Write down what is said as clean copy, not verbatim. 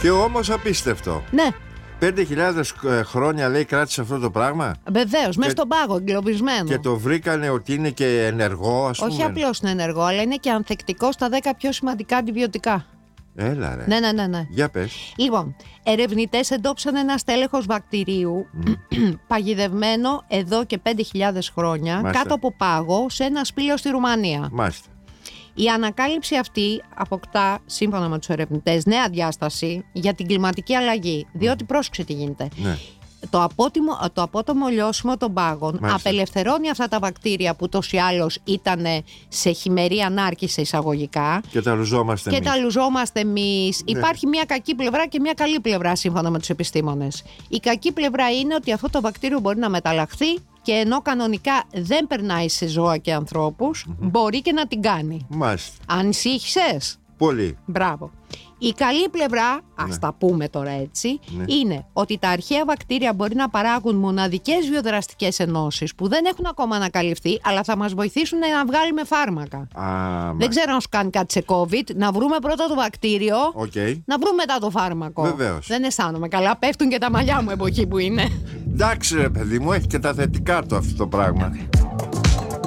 Και όμως απίστευτο. Ναι. 5.000 χρόνια λέει κράτησε αυτό το πράγμα. Βεβαίως, μέσα στον πάγο, εγκλωβισμένο. Και το βρήκανε ότι είναι και ενεργό, ας πούμε. Όχι απλώς είναι ενεργό, αλλά είναι και ανθεκτικό στα 10 πιο σημαντικά αντιβιωτικά. Έλα ρε. Ναι. Για πες. Λοιπόν, ερευνητές εντόπισαν ένα στέλεχος βακτηρίου παγιδευμένο εδώ και 5.000 χρόνια. Μάλιστα. Κάτω από πάγο σε ένα σπήλαιο στη Ρουμανία. Μάλιστα. Η ανακάλυψη αυτή αποκτά, σύμφωνα με τους ερευνητές, νέα διάσταση για την κλιματική αλλαγή. Διότι πρόσεξε τι γίνεται. Ναι. Το απότομο λιώσιμο των πάγων απελευθερώνει αυτά τα βακτήρια που τόσοι άλλως ήταν σε χειμερή ανάρκη εισαγωγικά. Και τα λουζόμαστε εμείς. Υπάρχει μια κακή πλευρά και μια καλή πλευρά σύμφωνα με τους επιστήμονες. Η κακή πλευρά είναι ότι αυτό το βακτήριο μπορεί να μεταλλαχθεί και ενώ κανονικά δεν περνάει σε ζώα και ανθρώπους, μπορεί και να την κάνει. Μάλιστα. Ανησύχησες? Πολύ. Μπράβο. Η καλή πλευρά, ας τα πούμε τώρα έτσι, είναι ότι τα αρχαία βακτήρια μπορεί να παράγουν μοναδικές βιοδραστικές ενώσεις που δεν έχουν ακόμα ανακαλυφθεί, αλλά θα μας βοηθήσουν να βγάλουμε φάρμακα. Δεν ξέρω αν σου κάνει κάτι σε COVID, να βρούμε πρώτα το βακτήριο, να βρούμε μετά το φάρμακο. Βεβαίως. Δεν αισθάνομαι καλά, πέφτουν και τα μαλλιά μου από εκεί που είναι. Εντάξει ρε παιδί μου, έχει και τα θετικά του αυτό το πράγμα.